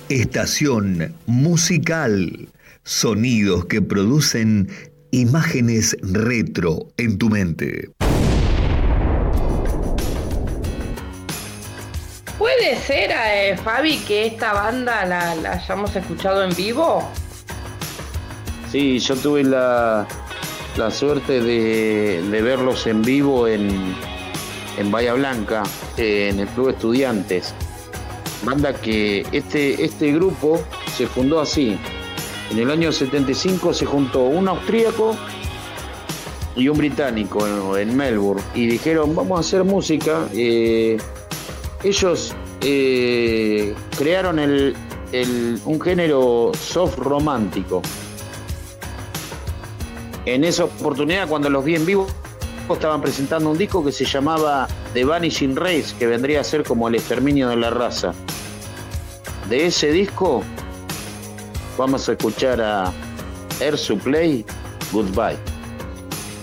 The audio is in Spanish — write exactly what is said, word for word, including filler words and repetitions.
Estación musical. Sonidos que producen imágenes retro en tu mente. ¿Puede ser, eh, Fabi, que esta banda la, la hayamos escuchado en vivo? Sí, yo tuve la, la suerte de, de verlos en vivo en, en Bahía Blanca, eh, en el Club Estudiantes. Banda que este, este grupo se fundó así. En el año setenta y cinco se juntó un austríaco y un británico en Melbourne y dijeron, vamos a hacer música. Eh, ellos eh, crearon el, el, un género soft romántico. En esa oportunidad, cuando los vi en vivo, estaban presentando un disco que se llamaba The Vanishing Race, que vendría a ser como el exterminio de la raza. De ese disco vamos a escuchar a Air Supply, Goodbye.